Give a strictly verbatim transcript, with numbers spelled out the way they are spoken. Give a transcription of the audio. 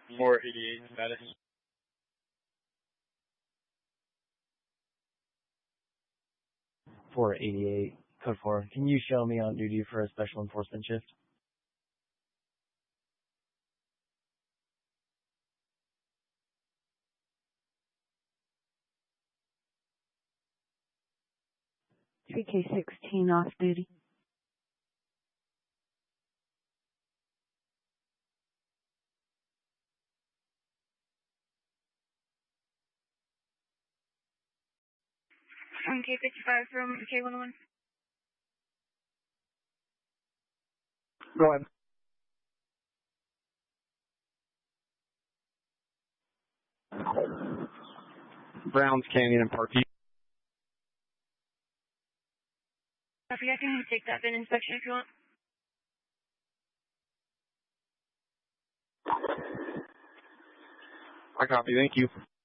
four eighty-eight status. four eighty-eight, code four. Can you show me on duty for a special enforcement shift? three K sixteen off duty. one K fifty-five from K one oh one. Go ahead. Browns Canyon and Park View. Copy, I can take that bin inspection if you want. I copy, thank you.